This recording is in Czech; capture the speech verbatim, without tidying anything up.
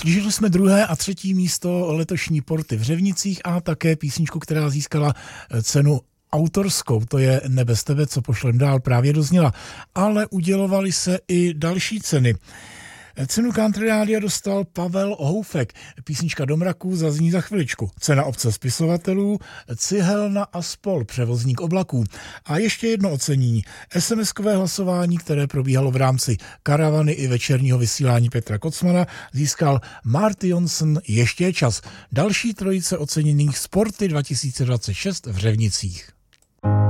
Slyšeli jsme druhé a třetí místo letošní Porty v Řevnicích a také písničku, která získala cenu autorskou, to je Nebe z tebe, co pošlem dál, právě dozněla. Ale udělovaly se i další ceny. Cenu Country Rádia dostal Pavel Houfek. Písnička Do mraků zazní za chviličku. Cena obce spisovatelů Cihelna a spol, převozník oblaků. A ještě jedno ocenění. es em eskové hlasování, které probíhalo v rámci karavany i večerního vysílání Petra Kocmana, získal Marty Jonsson Ještě je čas. Další trojice oceněných Sporty dva tisíce dvacet šest v Řevnicích.